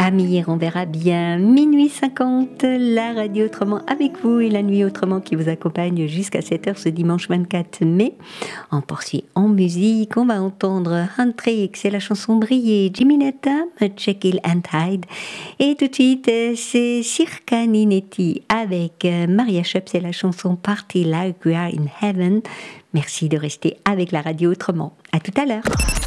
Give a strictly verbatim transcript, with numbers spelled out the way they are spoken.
Amir, on verra bien. Minuit cinquante, la radio autrement avec vous et la nuit autrement qui vous accompagne jusqu'à sept heures ce dimanche vingt-quatre mai. On poursuit en musique, on va entendre Huntrix, c'est la chanson Briller, Jimmy Netta, Jekyll and Hyde. Et tout de suite, c'est Circa Ninetti avec Maria Shep, c'est la chanson Party Like We Are in Heaven. Merci de rester avec la radio autrement. À tout à l'heure.